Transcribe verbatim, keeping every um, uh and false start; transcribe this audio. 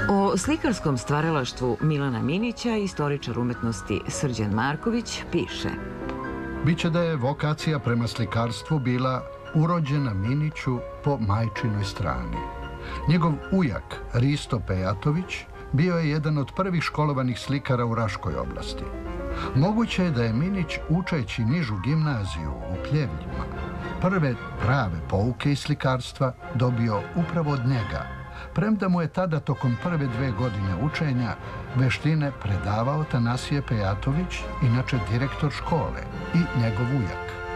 O slikarskom stvaralaštvu Milana Minića istoričar umetnosti Srđan Marković piše: Biće da je vokacija prema slikarstvu bila urođena Miniću po majčinoj strani. Njegov ujak Risto Pejatović bio je jedan od prvih školovanih slikara u Raškoj oblasti. Moguće je da je Minić, učeći nižu gimnaziju u Pljevljima, prve prave pouke iz slikarstva dobio upravo od njega, premda mu je tada tokom prve dve godine učenja veštine predavao Tanasije Pejatović, inače direktor škole, i njegov ujak.